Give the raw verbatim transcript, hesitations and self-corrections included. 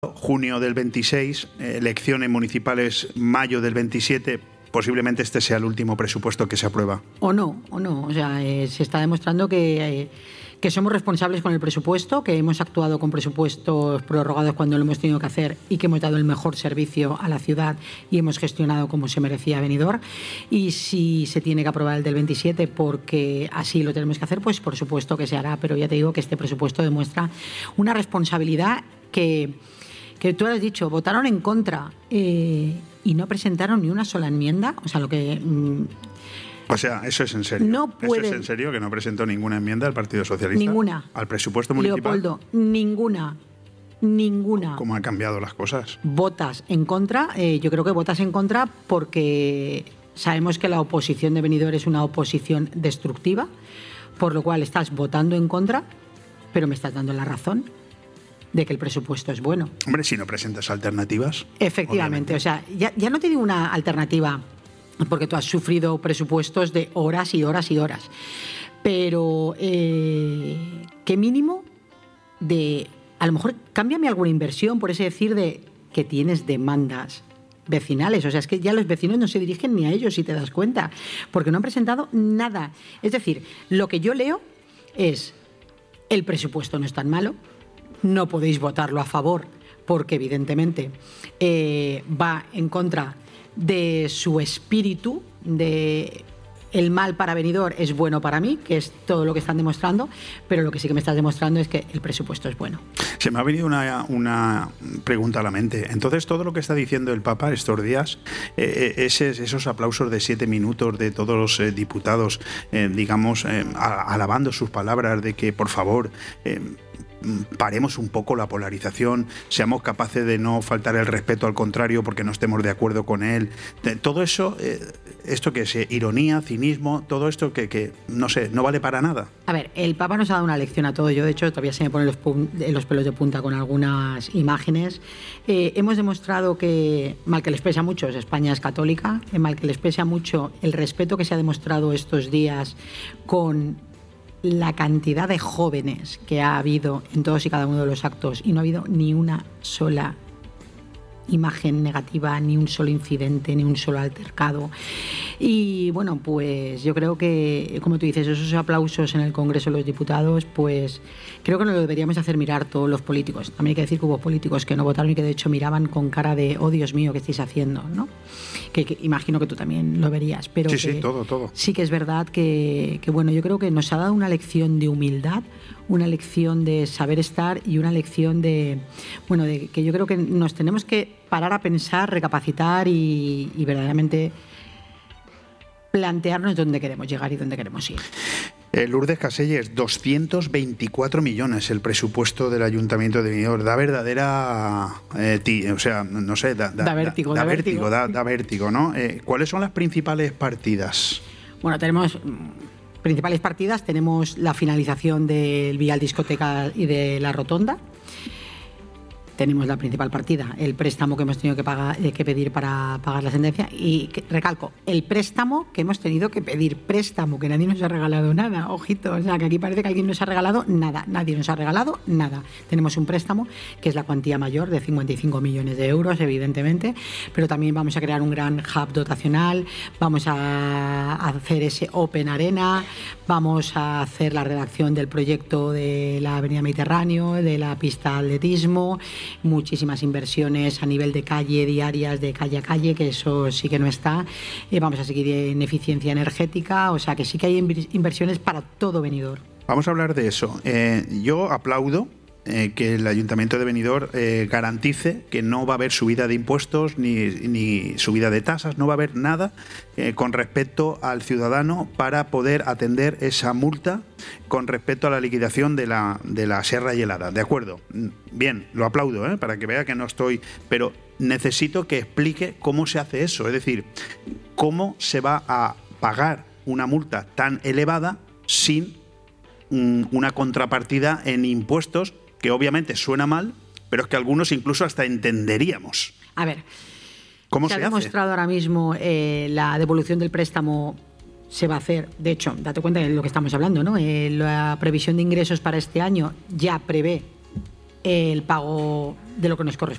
junio del veintiséis, elecciones municipales mayo del veintisiete, posiblemente este sea el último presupuesto que se aprueba. O no, o no. O sea, eh, se está demostrando que, eh, que somos responsables con el presupuesto, que hemos actuado con presupuestos prorrogados cuando lo hemos tenido que hacer y que hemos dado el mejor servicio a la ciudad y hemos gestionado como se merecía Benidorm. Y si se tiene que aprobar el del veintisiete porque así lo tenemos que hacer, pues por supuesto que se hará. Pero ya te digo que este presupuesto demuestra una responsabilidad que... que tú has dicho, votaron en contra eh, y no presentaron ni una sola enmienda. O sea, lo que... Mmm, o sea, eso es en serio. No puede, ¿Eso es en serio que no presentó ninguna enmienda al Partido Socialista? Ninguna. ¿Al presupuesto municipal? Leopoldo, ninguna. Ninguna. ¿Cómo han cambiado las cosas? Votas en contra. Eh, yo creo que votas en contra porque sabemos que la oposición de Benidorm es una oposición destructiva, por lo cual estás votando en contra, pero me estás dando la razón de que el presupuesto es bueno. Hombre, si no presentas alternativas. Efectivamente, obviamente. O sea, ya, ya no te digo una alternativa porque tú has sufrido presupuestos de horas y horas y horas, pero eh, ¿qué mínimo de, a lo mejor cámbiame alguna inversión, por ese decir de que tienes demandas vecinales? O sea, es que ya los vecinos no se dirigen ni a ellos, si te das cuenta, porque no han presentado nada. Es decir, lo que yo leo es, el presupuesto no es tan malo, no podéis votarlo a favor porque evidentemente eh, va en contra de su espíritu, de el mal para Benidorm es bueno para mí, que es todo lo que están demostrando, pero lo que sí que me estás demostrando es que el presupuesto es bueno. Se me ha venido una, una pregunta a la mente. Entonces, todo lo que está diciendo el Papa estos días, eh, ese, esos aplausos de siete minutos de todos los eh, diputados, eh, digamos, eh, alabando sus palabras de que, por favor, eh, paremos un poco la polarización, seamos capaces de no faltar el respeto al contrario porque no estemos de acuerdo con él. Todo eso, eh, esto que es eh, ironía, cinismo, todo esto que, que, no sé, no vale para nada. A ver, el Papa nos ha dado una lección a todo. Yo, de hecho, todavía se me ponen los, los pelos de punta con algunas imágenes. Eh, hemos demostrado que, mal que les pese a muchos, España es católica, eh, mal que les pese a mucho el respeto que se ha demostrado estos días con la cantidad de jóvenes que ha habido en todos y cada uno de los actos, y no ha habido ni una sola imagen negativa, ni un solo incidente, ni un solo altercado. Y bueno, pues yo creo que, como tú dices, esos aplausos en el Congreso de los Diputados, pues creo que nos lo deberíamos hacer mirar todos los políticos. También hay que decir que hubo políticos que no votaron y que de hecho miraban con cara de, oh Dios mío, ¿qué estáis haciendo? ¿No? Que, que imagino que tú también lo verías. Pero sí, que, sí, todo, todo. Sí que es verdad que, que, bueno, yo creo que nos ha dado una lección de humildad, una lección de saber estar y una lección de, bueno, de que yo creo que nos tenemos que parar a pensar, recapacitar y, y verdaderamente plantearnos dónde queremos llegar y dónde queremos ir. Eh, Lourdes Caselles, doscientos veinticuatro millones el presupuesto del Ayuntamiento de Benidorm. Da verdadera, eh, ti, o sea, no sé, da, da, da vértigo, da, da, da vértigo, da, da vértigo, ¿no? Eh, ¿Cuáles son las principales partidas? Bueno, tenemos principales partidas, tenemos la finalización del Vial Discoteca y de la Rotonda. Tenemos la principal partida, el préstamo que hemos tenido que, pagar, eh, que pedir para pagar la sentencia. Y que, recalco, el préstamo que hemos tenido que pedir, préstamo, que nadie nos ha regalado nada, ojito, o sea, que aquí parece que alguien nos ha regalado nada, nadie nos ha regalado nada. Tenemos un préstamo que es la cuantía mayor de cincuenta y cinco millones de euros, evidentemente, pero también vamos a crear un gran hub dotacional, vamos a hacer ese Open Arena, vamos a hacer la redacción del proyecto de la Avenida Mediterráneo, de la pista de atletismo, muchísimas inversiones a nivel de calle, diarias de calle a calle, que eso sí que no está. Eh, vamos a seguir en eficiencia energética, o sea que sí que hay inversiones para todo Benidorm. Vamos a hablar de eso. Eh, yo aplaudo eh, que el Ayuntamiento de Benidorm eh, garantice que no va a haber subida de impuestos ni, ni subida de tasas, no va a haber nada eh, con respecto al ciudadano para poder atender esa multa con respecto a la liquidación de la, de la Serra y Helada. ¿De acuerdo? Bien, lo aplaudo, ¿eh? Para que vea que no estoy... Pero necesito que explique cómo se hace eso. Es decir, cómo se va a pagar una multa tan elevada sin um, una contrapartida en impuestos, que obviamente suena mal, pero es que algunos incluso hasta entenderíamos. A ver, ¿cómo se, se ha hace? demostrado ahora mismo eh, la devolución del préstamo se va a hacer, de hecho, date cuenta de lo que estamos hablando, ¿no? Eh, la previsión de ingresos para este año ya prevé el pago de lo que nos corresponde.